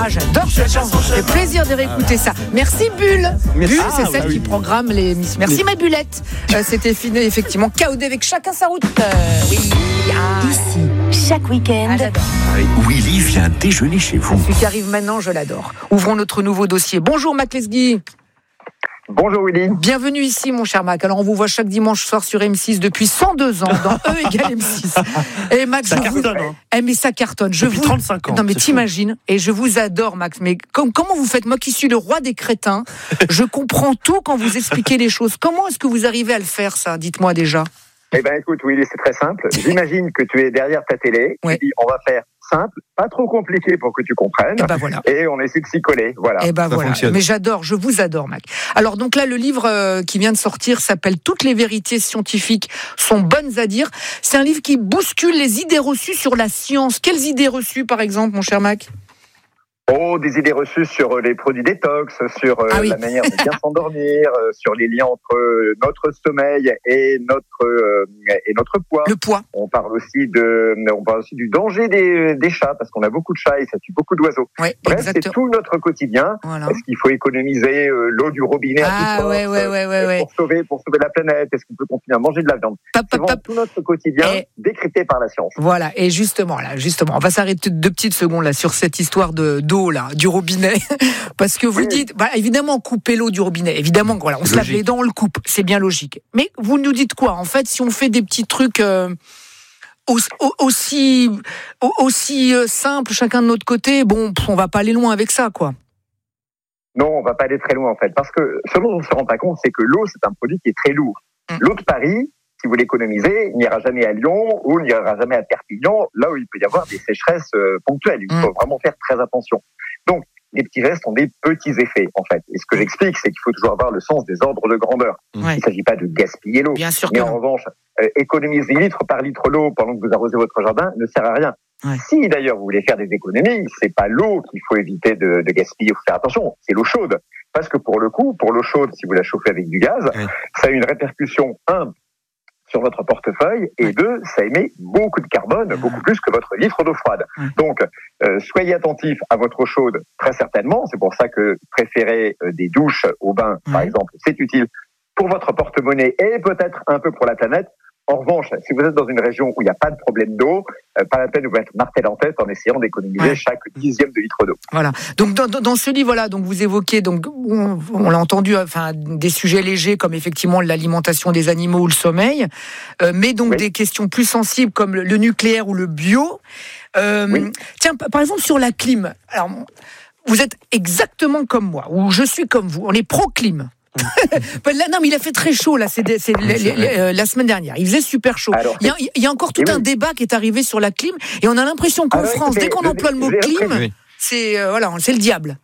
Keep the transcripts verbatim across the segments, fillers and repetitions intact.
Ah, j'adore cette chanson. Ça fait plaisir de réécouter ça. Merci Bulle. Merci. Bulle, c'est Ah, celle bah qui oui. programme les missions. Merci ma Bullette. Euh, c'était fini, effectivement. K O D avec chacun sa route. Euh, oui. Ah, Ici, chaque week-end, ah, j'adore. Willy vient déjeuner chez vous. Celui qui arrive maintenant, je l'adore. Ouvrons notre nouveau dossier. Bonjour Mac Lesguy. Bonjour Willy. Bienvenue ici, mon cher Mac. Alors, on vous voit chaque dimanche soir sur M six depuis cent deux ans, dans E égale M six. Et Max, Ça je cartonne, vous... hein. Eh, mais ça cartonne. Je Depuis vous... trente-cinq ans, Non, mais c'est fou. t'imagines. Et je vous adore, Max. Mais com- comment vous faites? Moi qui suis le roi des crétins, je comprends tout quand vous expliquez les choses. Comment est-ce que vous arrivez à le faire, ça? Dites-moi déjà. Eh ben écoute Willy, c'est très simple. J'imagine que tu es derrière ta télé. Ouais. Tu dis, on va faire simple, pas trop compliqué pour que tu comprennes. Et ben voilà. Et on essaie de s'y coller. Voilà. Eh ben Ça voilà. fonctionne. Mais j'adore, je vous adore, Mac. Alors donc là, le livre euh, qui vient de sortir s'appelle Toutes les vérités scientifiques sont bonnes à dire. C'est un livre qui bouscule les idées reçues sur la science. Quelles idées reçues, par exemple, mon cher Mac? Oh, des idées reçues sur les produits détox, sur euh, Ah oui. la manière de bien s'endormir, euh, sur les liens entre euh, notre sommeil et notre euh, et notre poids. Le poids. On parle aussi de, on parle aussi du danger des, des chats parce qu'on a beaucoup de chats et ça tue beaucoup d'oiseaux. Ouais, Bref, c'est exactement. tout notre quotidien. Voilà. Est-ce qu'il faut économiser euh, l'eau du robinet à toute Ah force, ouais, ouais, ouais, ouais, ouais. pour sauver pour sauver la planète? Est-ce qu'on peut continuer à manger de la viande? Pap, C'est pap, vraiment pap. tout notre quotidien Et- décrypté par la science. Voilà, et justement, là, justement, on va s'arrêter deux petites secondes là sur cette histoire de d'eau là, du robinet, parce que vous Oui. dites, bah, évidemment, couper l'eau du robinet, évidemment, voilà, on se lave logique. les dents, on le coupe, c'est bien logique. Mais vous nous dites quoi? En fait, si on fait des petits trucs euh, aussi aussi, aussi euh, simples, chacun de notre côté, bon, pff, on va pas aller loin avec ça, quoi. Non, on va pas aller très loin en fait, parce que ce dont on ne se rend pas compte, c'est que l'eau, c'est un produit qui est très lourd. Mm. L'eau de Paris, si vous l'économisez, il n'ira jamais à Lyon ou il n'ira jamais à Perpignan, là où il peut y avoir des sécheresses euh, ponctuelles. Il faut Mm. vraiment faire très attention. Donc, les petits gestes ont des petits effets en fait. Et ce que j'explique, c'est qu'il faut toujours avoir le sens des ordres de grandeur. Ouais. Il ne s'agit pas de gaspiller l'eau. Bien sûr que Mais en non. revanche, euh, économiser litre par litre l'eau pendant que vous arrosez votre jardin ne sert à rien. Ouais. Si d'ailleurs vous voulez faire des économies, c'est pas l'eau qu'il faut éviter de, de gaspiller ou faire attention, c'est l'eau chaude. Parce que pour le coup, pour l'eau chaude, si vous la chauffez avec du gaz, Ouais. ça a une répercussion, un, sur votre portefeuille, et Ouais. deux, ça émet beaucoup de carbone, beaucoup plus que votre litre d'eau froide. Ouais. Donc, euh, soyez attentifs à votre eau chaude, très certainement. C'est pour ça que préférer euh, des douches au bain, par Ouais. exemple, c'est utile pour votre porte-monnaie et peut-être un peu pour la planète. En revanche, si vous êtes dans une région où il n'y a pas de problème d'eau, euh, pas la peine de vous mettre martel en tête en essayant d'économiser Ouais. chaque dixième de litre d'eau. Voilà. Donc dans, dans- dans ce livre, voilà, donc vous évoquez, donc on, on l'a entendu, enfin des sujets légers comme effectivement l'alimentation des animaux ou le sommeil, euh, mais donc Oui. des questions plus sensibles comme le, le nucléaire ou le bio. Euh, Oui. Tiens, par exemple sur la clim. Alors vous êtes exactement comme moi, ou je suis comme vous. On est pro clim. Ben là, non, mais il a fait très chaud là. C'est, des- c'est les- les- les- euh, la semaine dernière. Il faisait super chaud. Alors, il, y a, il y a encore tout Et un oui. débat qui est arrivé sur la clim, et on a l'impression qu'en Alors, France, écoutez, dès qu'on je- emploie le mot je vais clim, Oui. c'est euh, voilà, c'est le diable.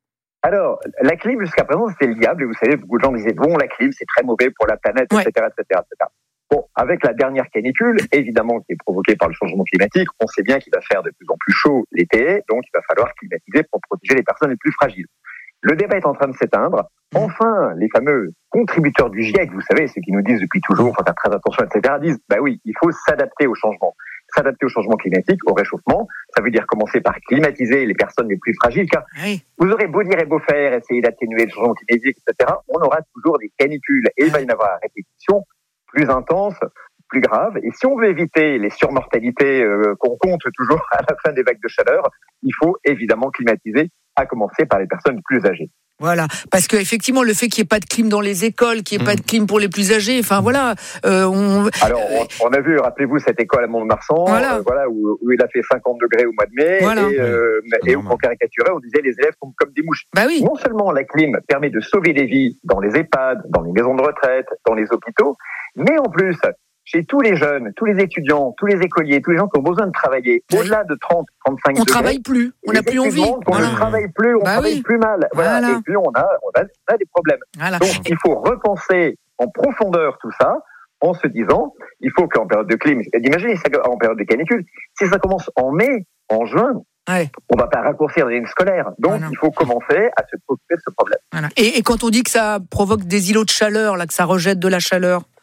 Alors, la clim, jusqu'à présent, c'était le diable. Et vous savez, beaucoup de gens disaient, bon, la clim, c'est très mauvais pour la planète, Ouais. et cetera, et cetera, et cetera. Bon, avec la dernière canicule, évidemment, qui est provoquée par le changement climatique, on sait bien qu'il va faire de plus en plus chaud l'été, donc il va falloir climatiser pour protéger les personnes les plus fragiles. Le débat est en train de s'éteindre. Enfin, les fameux contributeurs du GIEC, vous savez, ceux qui nous disent depuis toujours, faut faire très attention, et cetera, disent, bah oui, il faut s'adapter au changement. S'adapter au changement climatique, au réchauffement, ça veut dire commencer par climatiser les personnes les plus fragiles, car Oui. vous aurez beau dire et beau faire, essayer d'atténuer le changement climatique, et cetera, on aura toujours des canicules. Et il va y en avoir à répétition plus intense, plus grave. Et si on veut éviter les surmortalités euh, qu'on compte toujours à la fin des vagues de chaleur, il faut évidemment climatiser, à commencer par les personnes les plus âgées. Voilà, parce que effectivement, le fait qu'il n'y ait pas de clim dans les écoles, qu'il n'y ait Mmh. pas de clim pour les plus âgés, enfin voilà, euh, on... Alors, on, on a vu, rappelez-vous, cette école à Mont-de-Marsan, Voilà. euh, voilà où, où il a fait cinquante degrés au mois de mai, Voilà. et, euh, C'est et où normal. on caricaturait, on disait les élèves sont comme des mouches. bah oui, Non seulement la clim permet de sauver des vies dans les EHPAD, dans les maisons de retraite, dans les hôpitaux, mais en plus, chez tous les jeunes, tous les étudiants, tous les écoliers, tous les gens qui ont besoin de travailler, Oui. au-delà de trente, trente-cinq on degrés, travaille plus, on n'a les plus envie. étudiants, On Voilà. ne travaille plus, on Bah travaille oui. plus mal. Voilà. Voilà. Et puis on a, on, a, on a des problèmes. Voilà. Donc il faut repenser en profondeur tout ça, en se disant, il faut qu'en période de clim, imaginez ça en période de canicule, si ça commence en mai, en juin, Ouais. on ne va pas raccourcir les lignes scolaires. Donc Voilà. il faut commencer à se préoccuper de ce problème. Voilà. Et, et quand on dit que ça provoque des îlots de chaleur, là, que ça rejette de la chaleur,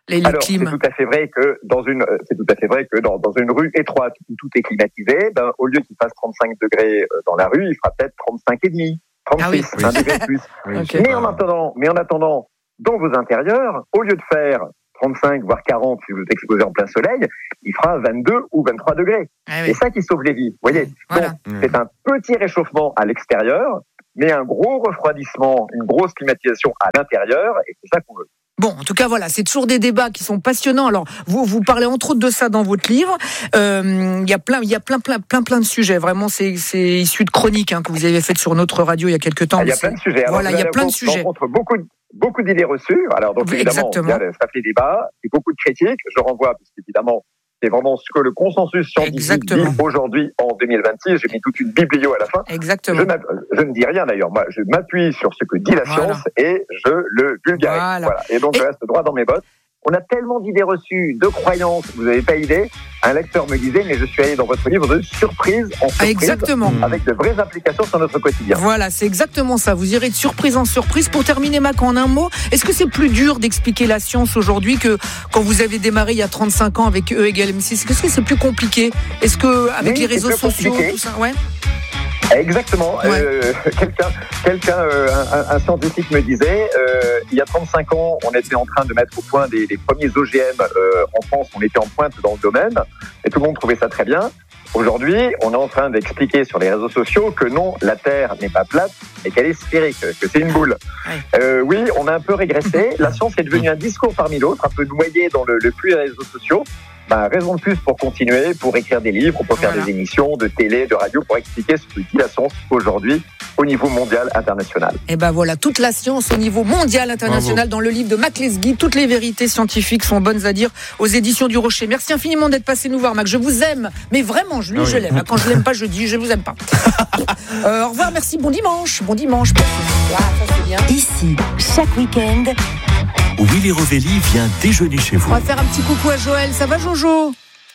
les, les Alors, clims. c'est tout à fait vrai que dans une, c'est tout à fait vrai que dans, dans une rue étroite où tout est climatisé, ben, au lieu qu'il fasse trente-cinq degrés dans la rue, il fera peut-être trente-cinq et demi, trente-six, ah oui. un degré de plus. Oui. Okay. Mais en attendant, mais en attendant, dans vos intérieurs, au lieu de faire trente-cinq voire quarante si vous êtes exposé en plein soleil, il fera vingt-deux ou vingt-trois degrés. Ah oui. C'est ça qui sauve les vies. Vous voyez. Voilà. Donc, mmh. c'est un petit réchauffement à l'extérieur, mais un gros refroidissement, une grosse climatisation à l'intérieur, et c'est ça qu'on veut. Bon, en tout cas, voilà, c'est toujours des débats qui sont passionnants. Alors, vous vous parlez entre autres de ça dans votre livre. Euh, il y a plein, il y a plein, plein, plein, plein de sujets. Vraiment, c'est, c'est issu de chroniques hein, que vous avez faites sur notre radio il y a quelques temps. Ah, il y a plein de sujets. Alors, voilà, il y a plein de sujets. On rencontre beaucoup, beaucoup d'idées reçues. Alors, donc oui, évidemment, il y a, ça fait débat et beaucoup de critiques. Je renvoie, parce qu'évidemment, c'est vraiment ce que le consensus scientifique Exactement. dit aujourd'hui en deux mille vingt-six. J'ai mis toute une biblio à la fin. Exactement. Je, je ne dis rien d'ailleurs. Moi, je m'appuie sur ce que dit la voilà. science et je le vulgarise. Voilà. Voilà. Et donc, et... je reste droit dans mes bottes. On a tellement d'idées reçues, de croyances, vous n'avez pas idée. Un lecteur me disait, mais je suis allé dans votre livre de surprise en surprise, exactement. avec de vraies applications sur notre quotidien. Voilà, c'est exactement ça. Vous irez de surprise en surprise. Pour terminer, Mac, en un mot, est-ce que c'est plus dur d'expliquer la science aujourd'hui que quand vous avez démarré il y a trente-cinq ans avec E égale M six ? Est-ce que c'est plus compliqué ? Est-ce que avec oui, les réseaux sociaux, compliqué. tout ça, ouais. Exactement. Ouais. Euh, quelqu'un, quelqu'un, euh, un, un scientifique me disait, euh, il y a trente-cinq ans, on était en train de mettre au point des, des premiers O G M euh, en France. On était en pointe dans le domaine, et tout le monde trouvait ça très bien. Aujourd'hui, on est en train d'expliquer sur les réseaux sociaux que non, la Terre n'est pas plate, mais qu'elle est sphérique, que c'est une boule. Ouais. Euh, oui, on a un peu régressé. La science est devenue un discours parmi d'autres, un peu noyé dans le, le flux des réseaux sociaux. Ben, raison de plus pour continuer, pour écrire des livres, pour faire voilà. des émissions de télé, de radio, pour expliquer ce que dit la science aujourd'hui au niveau mondial, international. Et ben voilà, toute la science au niveau mondial, international, Bravo. dans le livre de Mac Lesguy, toutes les vérités scientifiques sont bonnes à dire aux éditions du Rocher. Merci infiniment d'être passé nous voir, Mac. Je vous aime, mais vraiment, je, lui, ah oui. je l'aime. Quand je l'aime pas, je dis je vous aime pas. euh, au revoir, merci, bon dimanche, bon dimanche. Ah, ça c'est bien. Ici, chaque week-end, Willy Rovelli vient déjeuner chez vous. On va faire un petit coucou à Joël. Ça va, Jojo ?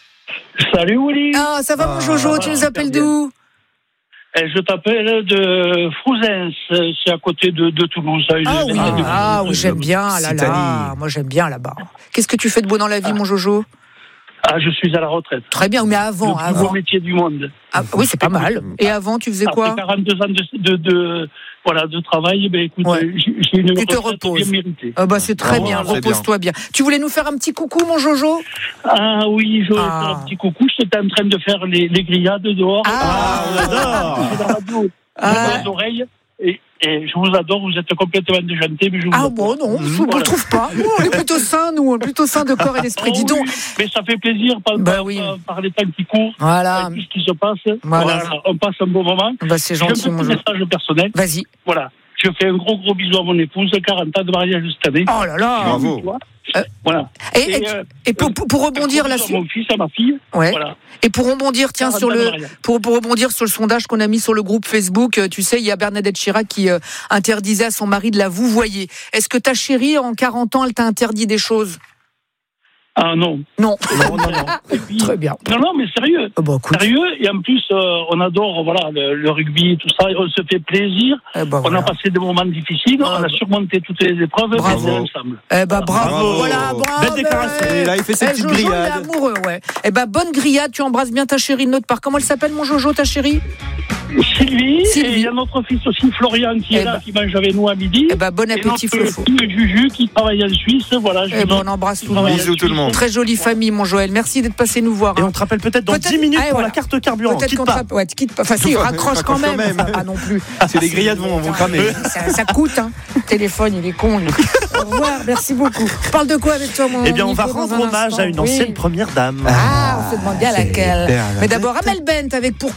Salut, Willy. Ah, ça va, ah, mon Jojo ? Ah, tu nous appelles d'où ? Je t'appelle de Frouzens, c'est à côté de, de Toulouse. Ah oui, ah, oui j'aime bien. Ah là là, moi j'aime bien là-bas. Qu'est-ce que tu fais de beau dans la vie, ah. mon Jojo ? Ah, je suis à la retraite. Très bien, mais avant, le plus avant. beau métier du monde. Ah, oui, c'est pas mal. Et avant, tu faisais quoi ? Après quarante-deux ans de, de, de, voilà, de travail, ben, écoute, ouais. j'ai, j'ai une tu te reposes. Bien méritée. Ah, bah, c'est très ah, bien, voilà, repose-toi bien. bien. Tu voulais nous faire un petit coucou, mon Jojo ? Ah oui, je voulais ah. faire un petit coucou. J'étais en train de faire les, les grillades dehors. Ah, ah on adore. J'ai la radio, ah. les oreilles. Et, et je vous adore, vous êtes complètement déjanté, mais je vous Ah bon, non, je ne voilà. le trouve pas. Nous, on est plutôt sains, nous, on est plutôt sains de corps et d'esprit. Oh, Dis donc. Oui, mais ça fait plaisir par, bah, par, oui. par, par les temps qui courent, voilà. par tout ce qui se passe. Voilà. Voilà, on passe un bon moment. Bah, c'est gentil, j'ai un petit message personnel. Vas-y. Voilà. Je fais un gros, gros bisou à mon épouse, quarante ans de mariage cette année. Oh là là. Bravo. Euh, voilà. Et, et, et, et pour, pour, pour rebondir là-dessus. À mon fils, à ma fille. Ouais. Voilà. Et pour rebondir, tiens, sur le, pour, pour rebondir sur le sondage qu'on a mis sur le groupe Facebook, tu sais, il y a Bernadette Chirac qui euh, interdisait à son mari de la vouvoyer. Est-ce que ta chérie, en quarante ans, elle t'a interdit des choses ? Ah non. Non. Non, non, non. Puis, très bien. Non, non, mais sérieux. Oh, bah, sérieux. Et en plus, euh, on adore voilà, le, le rugby, tout ça. Et on se fait plaisir. Eh bah, on voilà. a passé des moments difficiles. Ah, on a surmonté toutes les épreuves. Bravo. ensemble. Eh bah, bravo. bravo. Voilà, bravo. Belle déclaration. Et là, il fait ses eh, petites Jojo, grillades. Il est amoureux, ouais. Eh bah, bonne grillade. Tu embrasses bien ta chérie de notre part. Comment elle s'appelle, mon Jojo, ta chérie ? Sylvie, Sylvie. Et il y a notre fils aussi, Florian, qui eh est bah. là, qui mange avec nous à midi. Eh bah, bon appétit, Flofo. Et Juju, qui travaille en Suisse. Voilà. Eh bah, on embrasse tout le monde. Bisous tout le monde. Très jolie famille, mon Joël. Merci d'être passé nous voir. Et on te rappelle peut-être dans peut-être... dix minutes ah, pour voilà. la carte carburant. Peut-être quitte qu'on pas. te... ouais, quitte pas. Enfin, si, raccroche quand même. même. Enfin, pas non plus. Parce que les grillades vont, vont cramer. Ça, ça coûte, hein. Le téléphone, il est con. Lui. Au revoir, merci beaucoup. On parle de quoi avec toi, mon Eh bien, on va rendre hommage à une ancienne première dame. Ah, on se demande bien laquelle. Mais d'abord, Amel Bent avec Pourquoi.